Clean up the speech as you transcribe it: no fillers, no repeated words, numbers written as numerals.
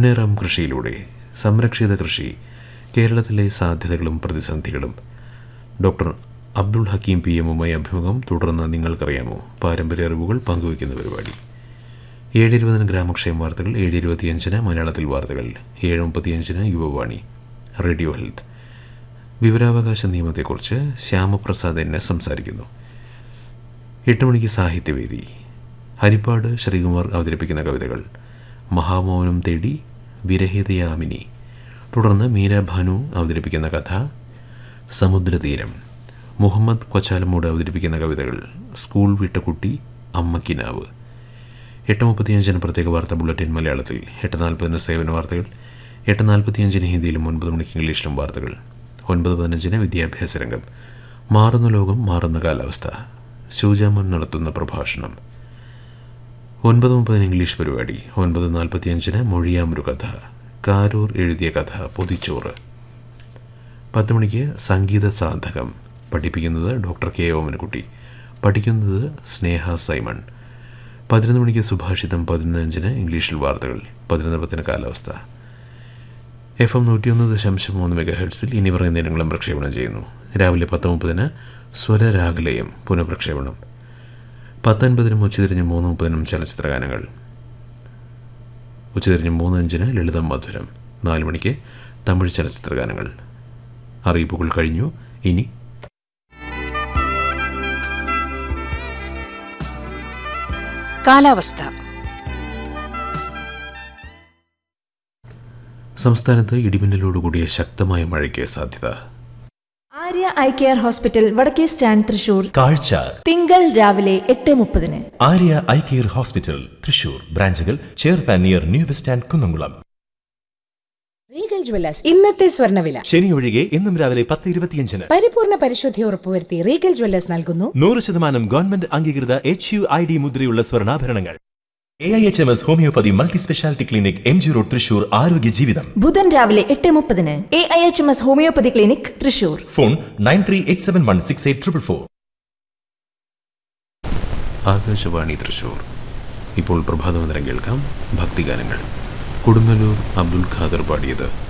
മുന്നേറാം കൃഷിയിലൂടെ സംരക്ഷിത കൃഷി, കേരളത്തിലെ സാധ്യതകളും പ്രതിസന്ധികളും. ഡോക്ടർ അബ്ദുൾ ഹക്കീം PM-യുമായി അഭിമുഖം. തുടർന്ന് നിങ്ങൾക്കറിയാമോ പാരമ്പര്യ അറിവുകൾ പങ്കുവയ്ക്കുന്ന പരിപാടി. 7:20 ഗ്രാമക്ഷേമ വാർത്തകൾ, 7:25 മലയാളത്തിൽ വാർത്തകൾ, 7:35 യുവവാണി, റേഡിയോ ഹെൽത്ത്. വിവരാവകാശ നിയമത്തെക്കുറിച്ച് ശ്യാമപ്രസാദ് എന്നെ സംസാരിക്കുന്നു. 8 മണിക്ക് സാഹിത്യവേദി. ഹരിപ്പാട് ശ്രീകുമാർ അവതരിപ്പിക്കുന്ന കവിതകൾ. മഹാമൗനം തേടി വിരഹിതയാമിനി. തുടർന്ന് മീരാഭാനു അവതരിപ്പിക്കുന്ന കഥ സമുദ്രതീരം. മുഹമ്മദ് കൊച്ചാലമൂട് അവതരിപ്പിക്കുന്ന കവിതകൾ. സ്കൂൾ വിട്ട കുട്ടി, അമ്മക്കിനാവ്. 8:35 പ്രത്യേക വാർത്താ ബുള്ളറ്റിൻ മലയാളത്തിൽ. 8:40 സേവന വാർത്തകൾ, 8:45 ഹിന്ദിയിലും 9 മണിക്ക് ഇംഗ്ലീഷിലും വാർത്തകൾ. 9:15 വിദ്യാഭ്യാസ രംഗം. മാറുന്ന ലോകം, മാറുന്ന കാലാവസ്ഥ. ശൂജാമൻ നടത്തുന്ന പ്രഭാഷണം. 9:30 ഇംഗ്ലീഷ് പരിപാടി. 9:45 മൊഴിയാമൊരു കഥ. കാരൂർ എഴുതിയ കഥ പൊതിച്ചോറ്. 10 മണിക്ക് സംഗീത സാധകം. പഠിപ്പിക്കുന്നത് ഡോക്ടർ K. ഓമനക്കുട്ടി. പഠിക്കുന്നത് സ്നേഹ സൈമൺ. 11 മണിക്ക് സുഭാഷിതം. 11:05 ഇംഗ്ലീഷിൽ വാർത്തകൾ. 11:10 കാലാവസ്ഥ. FM 101.3 MHz ഇനി പറയുന്ന ഇനങ്ങളും പ്രക്ഷേപണം ചെയ്യുന്നു. രാവിലെ 10:30 സ്വരരാഗലയം പുനഃപ്രക്ഷേപണം. 10:50 ഉച്ചതിരിഞ്ഞ് 3:30 ചലച്ചിത്ര ഗാനങ്ങൾ. ഉച്ചതിരിഞ്ഞ് 3:05 ലളിതം മധുരം. 4 മണിക്ക് തമിഴ് ചലച്ചിത്ര ഗാനങ്ങൾ. അറിയിപ്പുകൾ കഴിഞ്ഞു. ഇനി കാലാവസ്ഥ. സംസ്ഥാനത്ത് ഇടിമിന്നലോടുകൂടിയ ശക്തമായ മഴയ്ക്ക് സാധ്യത. ആര്യ ഐ കെയർ ഹോസ്പിറ്റൽ, വടക്കേ സ്റ്റാൻഡ്, തൃശൂർ. കാഴ്ച തിങ്കൾ രാവിലെ 8:30. Arya eye care hospital, Thrissur. ബ്രാഞ്ചുകൾ ചേർപ്പാൻ near new bus stand, Kunnamkulam. Regal Jewellers ഇന്നത്തെ സ്വർണ്ണവില. ശനി ഒഴികെ ഇന്നും രാവിലെ 10:25. പരിപൂർണ പരിശുദ്ധി ഉറപ്പുവരുത്തി റീഗൽ ജ്വല്ലേഴ്സ് നൽകുന്നു 100% ഗവൺമെന്റ് അംഗീകൃത HUID മുദ്രയുള്ള സ്വർണ്ണാഭരണങ്ങൾ. AIHMS homeopathy multi speciality clinic, MG road, Thrissur. ആരോഗ്യ ജീവിതം. ബുധൻ രാവിലെ 8:30 AIHMS homeopathy clinic, Thrissur. Phone 9387168444. Akashvani Thrissur. ഇപ്പോൾ പ്രഭാതമന്ദിരം കേൾക്കാം. ഭക്തിഗാനങ്ങൾ. കൊടുങ്ങല്ലൂർ അബ്ദുൽ ഖാദർ പാടിയത്.